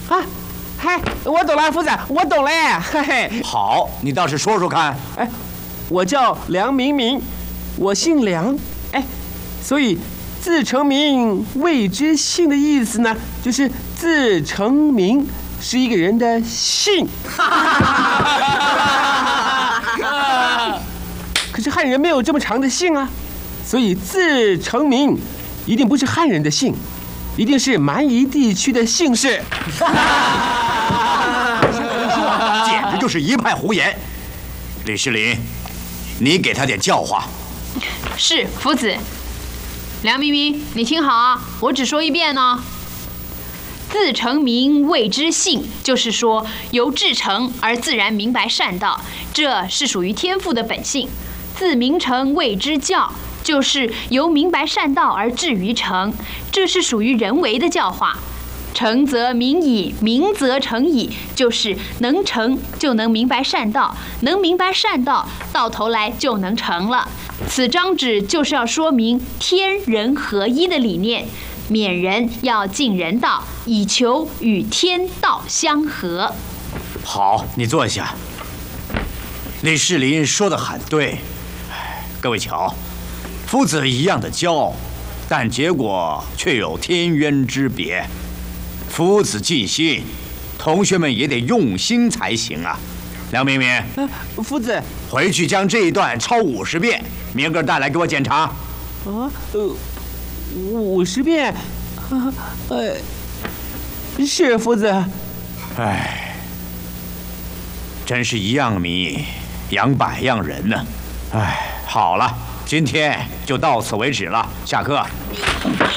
啊，嗨，我懂了，夫子，我懂了耶，嘿嘿。 好，你倒是说说看。 哎，我叫梁明明，我姓梁，哎，所以自成名谓之姓的意思呢，就是自成名是一个人的姓。可是汉人没有这么长的姓啊，所以自成名一定不是汉人的姓，一定是蛮夷地区的姓氏。 简直就是一派胡言。李世林，你给他点教化。 是，夫子。梁明明，你听好啊，我只说一遍哦。自成名谓之姓，就是说由至诚而自然明白善道，这是属于天赋的本性。自明诚谓之教，就是由明白善道而至于诚，这是属于人为的教化。诚则明矣，明则诚矣，就是能诚就能明白善道，能明白善道，到头来就能成了。此章旨就是要说明天人合一的理念，勉人要尽人道，以求与天道相合。 好，你坐下。李世林说得很对，各位瞧，夫子一样的教，但结果却有天渊之别。夫子尽心，同学们也得用心才行啊。梁明明， 夫子， 回去将这一段抄50遍，明个带来给我检查。 啊，50遍，是夫子。 哎，真是一样米养百样人呢。哎，好了，今天就到此为止了，下课。